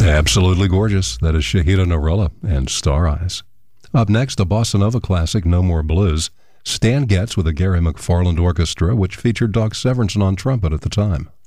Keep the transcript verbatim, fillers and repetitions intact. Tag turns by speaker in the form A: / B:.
A: Absolutely gorgeous. That is Shahida Narella and Star Eyes. Up next, a bossa nova classic, No More Blues. Stan Getz with a Gary McFarland orchestra, which featured Doc Severinsen on trumpet at the time.